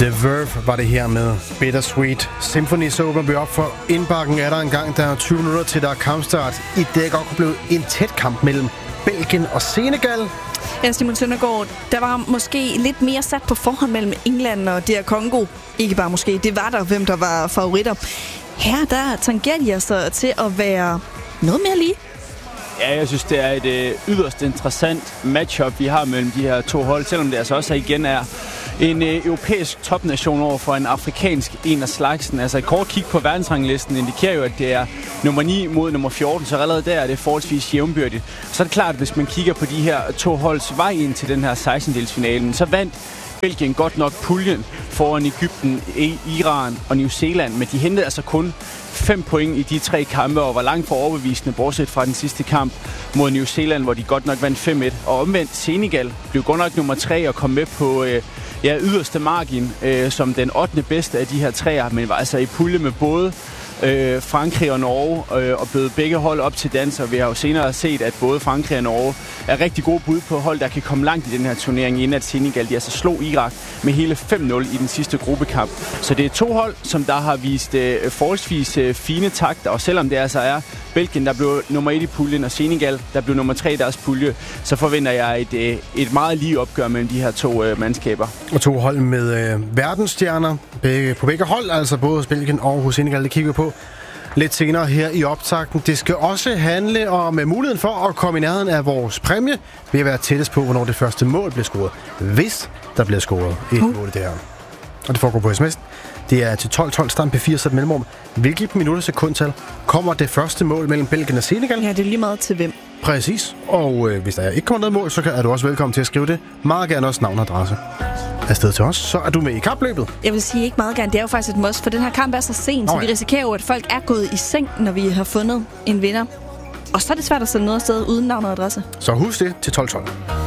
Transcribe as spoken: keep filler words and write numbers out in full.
The Verve var det her med Bittersweet Symphony. Så åbner vi op for indbakken. Er der en gang, der er tyve minutter til, der er kampstart. I det godt kunne blive en tæt kamp mellem Belgien og Senegal. Ja, Simon Søndergaard, der var måske lidt mere sat på forhånd mellem England og D R Congo. Ikke bare måske, det var der, hvem der var favoritter. Her der tangerer de altså til at være noget mere lige. Ja, jeg synes, det er et øh, yderst interessant matchup, vi har mellem de her to hold, selvom det altså også igen er en øh, europæisk topnation over for en afrikansk en af slagsen. Altså et kort kig på verdensranglisten indikerer jo, at det er nummer ni mod nummer fjorten, så allerede der er det forholdsvis jævnbyrdigt. Så er det klart, at hvis man kigger på de her to holds vej ind til den her sekstendedelsfinalen, så vandt Belgien godt nok puljen foran Egypten, Iran og New Zealand, men de hentede altså kun fem point i de tre kampe og var langt for overbevisende, bortset fra den sidste kamp mod New Zealand, hvor de godt nok vandt fem et. Og omvendt Senegal blev godt nok nummer tre og kom med på øh, ja, yderste margin øh, som den ottende bedste af de her træer, men var altså i pulje med både øh, Frankrig og Norge øh, og bød begge hold op til dans, og vi har jo senere set, at både Frankrig og Norge er rigtig gode bud på hold, der kan komme langt i den her turnering, inden at Senegal de altså slog Irak med hele fem nul i den sidste gruppekamp. Så det er to hold, som der har vist øh, forholdsvis øh, fine takter, og selvom det altså er Belgien, der blev nummer et i puljen, og Senegal, der blev nummer tre i deres pulje, så forventer jeg et, øh, et meget lige opgør mellem de her to øh, mandskaber. Og to hold med øh, verdensstjerner begge, på begge hold, altså både hos Belgien og hos Senegal, det kigger vi på lidt senere her i optakten. Det skal også handle om muligheden for at komme i nærheden af vores præmie ved at være tættest på, hvornår det første mål bliver scoret. Hvis der bliver scoret et uh. mål i det her. Og det foregår på sms'en. Det er til tolv tolv stand P fire, så et mellemrum. Hvilket minutter sekundtal kommer det første mål mellem Belgien og Senegal? Ja, det er lige meget til hvem. Præcis. Og øh, hvis der ikke kommer noget mål, så er du også velkommen til at skrive det. Meget gerne også navn og adresse afsted til os, så er du med i kapløbet. Jeg vil sige ikke meget gerne, det er jo faktisk et must, for den her kamp er så sent, så vi risikerer jo, at folk er gået i seng, når vi har fundet en vinder. Og så er det svært at sende noget afsted uden navn og adresse. Så husk det til tolv tolv.